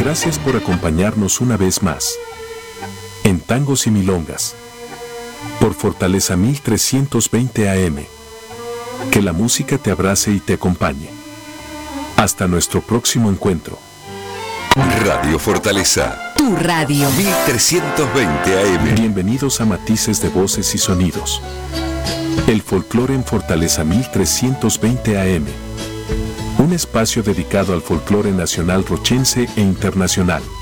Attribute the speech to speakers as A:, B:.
A: Gracias por acompañarnos una vez más. En Tangos y Milongas. Por Fortaleza 1320 AM. Que la música te abrace y te acompañe. Hasta nuestro próximo encuentro.
B: Radio Fortaleza.
C: Tu radio.
B: 1320 AM.
A: Bienvenidos a Matices de Voces y Sonidos. El folclore en Fortaleza 1320 AM. Un espacio dedicado al folclore nacional rochense e internacional.